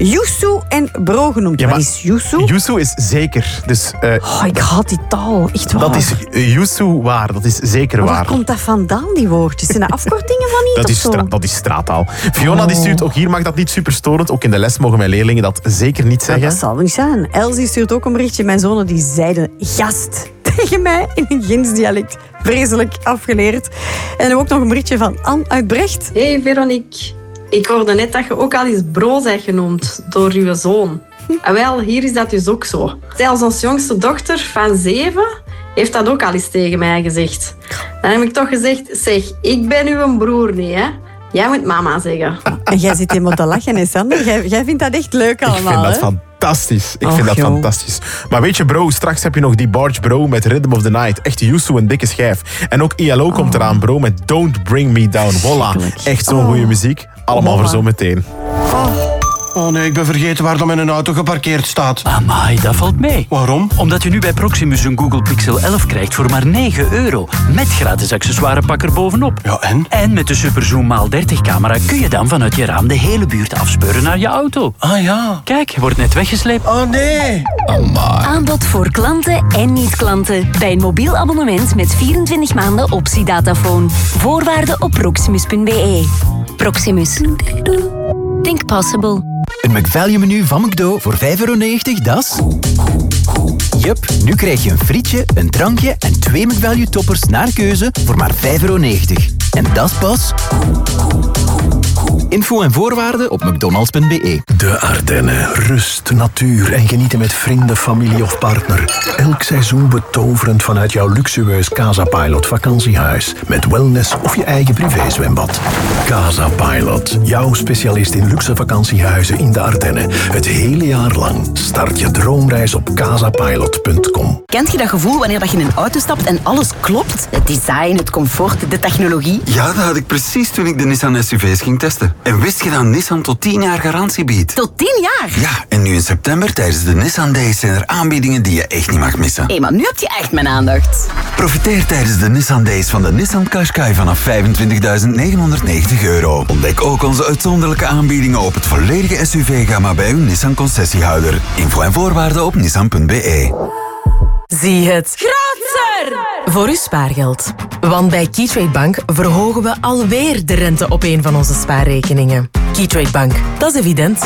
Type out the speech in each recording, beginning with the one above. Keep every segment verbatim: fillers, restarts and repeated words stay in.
Yuzu en bro genoemd. Ja, Wat is Yuzu? Yuzu is zeker. Dus, uh, oh, ik haat die taal, echt waar. Dat is uh, Yuzu waar, dat is zeker maar waar. waar komt dat vandaan, die woordjes? Zijn dat afkortingen van iets dat of is, zo? stra- dat is straattaal. Fiona oh. die stuurt, ook hier mag dat niet super storend. Ook in de les mogen mijn leerlingen dat zeker niet zeggen. Ja, dat zal niet zijn. Elsie stuurt ook een berichtje. Mijn zonen die zeiden gast tegen mij in een Gens dialect. Vreselijk afgeleerd. En dan ook nog een berichtje van Anne uit Brecht. Hey Veronique, ik hoorde net dat je ook al eens bro bent genoemd door je zoon. En wel, hier is dat dus ook zo. Zelfs ons jongste dochter van zeven heeft dat ook al eens tegen mij gezegd. Dan heb ik toch gezegd, zeg, ik ben uw broer niet, hè. Jij moet mama zeggen. En jij zit helemaal te lachen, hè, Sander? Jij, jij vindt dat echt leuk allemaal, Ik vind dat hè? fantastisch. Ik Och, vind dat joh. fantastisch. Maar weet je, bro, straks heb je nog die Barge Bro met Rhythm of the Night. Echt Yuzu, een dikke schijf. En ook I L O oh. komt eraan, bro, met Don't Bring Me Down. Voilà. Echt zo'n oh. goede muziek. Allemaal oh, voor zometeen. Oh. Oh nee, ik ben vergeten waar dan mijn auto geparkeerd staat. Amai, dat valt mee. Waarom? Omdat je nu bij Proximus een Google Pixel elf krijgt voor maar negen euro. Met gratis accessoirepak er bovenop. Ja, en? En met de Superzoom maal dertig camera kun je dan vanuit je raam de hele buurt afspeuren naar je auto. Ah ja. Kijk, je wordt net weggesleept. Oh nee. Amai. Aanbod voor klanten en niet-klanten. Bij een mobiel abonnement met vierentwintig maanden optie-datafoon. Voorwaarden op proximus punt b e. Proximus. Think possible. Een McValue-menu van McDo voor vijf euro negentig, dat is... Jup, nu krijg je een frietje, een drankje en twee McValue-toppers naar keuze voor maar vijf euro negentig. En dat is pas... Info en voorwaarden op mcdonalds punt b e. De Ardennen. Rust, natuur en genieten met vrienden, familie of partner. Elk seizoen betoverend vanuit jouw luxueus Casa Pilot vakantiehuis. Met wellness of je eigen privézwembad. Casa Pilot. Jouw specialist in luxe vakantiehuizen in de Ardennen. Het hele jaar lang. Start je droomreis op casa pilot punt com. Kent je dat gevoel wanneer je in een auto stapt en alles klopt? Het design, het comfort, de technologie. Ja, dat had ik precies toen ik de Nissan S U V's ging testen. En wist je dat Nissan tot tien jaar garantie biedt? Tot tien jaar? Ja, en nu in september tijdens de Nissan Days zijn er aanbiedingen die je echt niet mag missen. Hé, hey, maar nu heb je echt mijn aandacht. Profiteer tijdens de Nissan Days van de Nissan Qashqai vanaf vijfentwintigduizend negenhonderdnegentig euro. Ontdek ook onze uitzonderlijke aanbiedingen op het volledige S U V-gamma bij uw Nissan concessiehouder. Info en voorwaarden op nissan punt b e. Zie het groter voor uw spaargeld. Want bij Keytrade Bank verhogen we alweer de rente op een van onze spaarrekeningen. Keytrade Bank, dat is evident.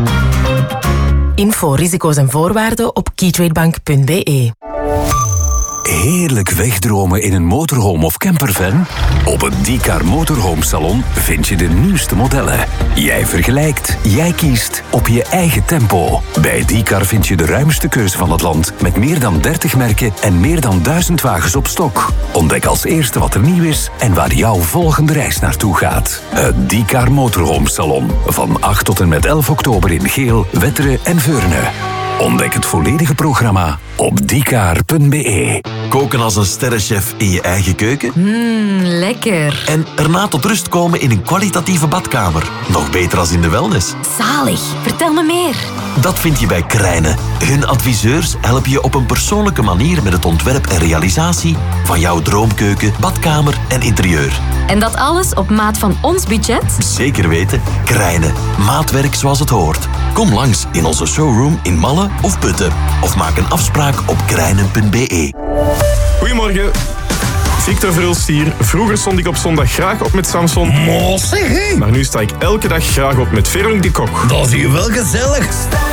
Info, risico's en voorwaarden op keytradebank punt b e. Heerlijk wegdromen in een motorhome of campervan? Op het D-Car Motorhome Salon vind je de nieuwste modellen. Jij vergelijkt, jij kiest op je eigen tempo. Bij D-Car vind je de ruimste keuze van het land met meer dan dertig merken en meer dan duizend wagens op stok. Ontdek als eerste wat er nieuw is en waar jouw volgende reis naartoe gaat. Het D-Car Motorhome Salon. Van acht tot en met elf oktober in Geel, Wetteren en Veurne. Ontdek het volledige programma op d k a r punt b e. Koken als een sterrenchef in je eigen keuken? Mmm, lekker. En erna tot rust komen in een kwalitatieve badkamer. Nog beter als in de wellness. Zalig. Vertel me meer. Dat vind je bij Krijnen. Hun adviseurs helpen je op een persoonlijke manier met het ontwerp en realisatie van jouw droomkeuken, badkamer en interieur. En dat alles op maat van ons budget? Zeker weten. Krijnen. Maatwerk zoals het hoort. Kom langs in onze showroom in Malle of Putten. Of maak een afspraak op krijnen punt b e. Goedemorgen. Victor Verhulst hier. Vroeger stond ik op zondag graag op met Samson. Mooi zeg, hé. Maar nu sta ik elke dag graag op met Veronique de Kok. Dat is hier wel gezellig.